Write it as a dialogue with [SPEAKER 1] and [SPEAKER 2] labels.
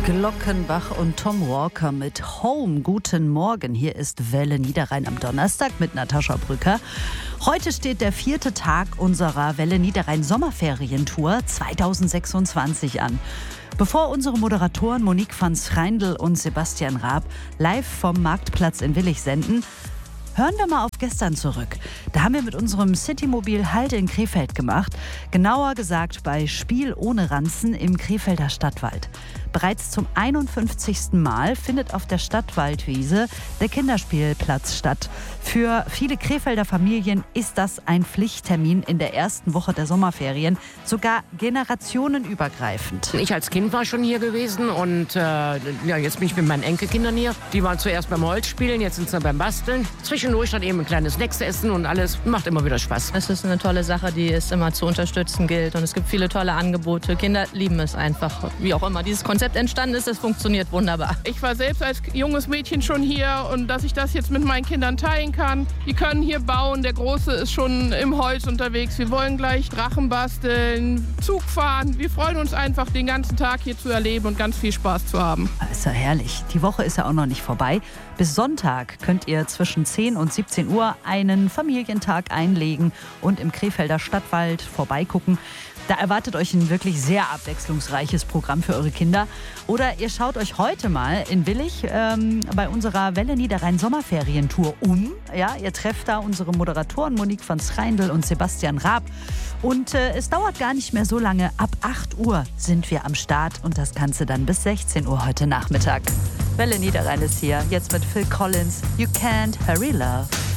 [SPEAKER 1] Glockenbach und Tom Walker mit Home. Guten Morgen, hier ist Welle Niederrhein am Donnerstag mit Natascha Brücker. Heute steht der 4. Tag unserer Welle Niederrhein Sommerferientour 2026 an. Bevor unsere Moderatoren Monique van Schreindl und Sebastian Raab live vom Marktplatz in Willich senden, hören wir mal auf gestern zurück. Da haben wir mit unserem Citymobil Halt in Krefeld gemacht. Genauer gesagt bei Spiel ohne Ranzen im Krefelder Stadtwald. Bereits zum 51. Mal findet auf der Stadtwaldwiese der Kinderspielplatz statt. Für viele Krefelder Familien ist das ein Pflichttermin in der ersten Woche der Sommerferien, sogar generationenübergreifend.
[SPEAKER 2] Ich als Kind war schon hier gewesen und jetzt bin ich mit meinen Enkelkindern hier. Die waren zuerst beim Holzspielen, jetzt sind sie beim Basteln. Zwischendurch dann eben ein kleines Snacks essen und alles. Macht immer wieder Spaß.
[SPEAKER 3] Es ist eine tolle Sache, die es immer zu unterstützen gilt. Und es gibt viele tolle Angebote. Kinder lieben es einfach. Wie auch immer dieses Konzept entstanden ist, das funktioniert wunderbar.
[SPEAKER 4] Ich war selbst als junges Mädchen schon hier und dass ich das jetzt mit meinen Kindern teilen kann. Die können hier bauen. Der Große ist schon im Holz unterwegs. Wir wollen gleich Drachen basteln, Zug fahren. Wir freuen uns einfach, den ganzen Tag hier zu erleben und ganz viel Spaß zu haben.
[SPEAKER 1] Ist ja herrlich. Die Woche ist ja auch noch nicht vorbei. Bis Sonntag könnt ihr zwischen 10 und 17 Uhr einen Familientag einlegen und im Krefelder Stadtwald vorbeigucken. Da erwartet euch ein wirklich sehr abwechslungsreiches Programm für eure Kinder. Oder ihr schaut euch heute mal in Willich bei unserer Welle Niederrhein Sommerferientour um. Ja, ihr trefft da unsere Moderatoren Monique van Schreindl und Sebastian Raab. Und es dauert gar nicht mehr so lange. Ab 8 Uhr sind wir am Start und das Ganze dann bis 16 Uhr heute Nachmittag. Welle Niederrhein ist hier, jetzt mit Phil Collins. You Can't Hurry Love.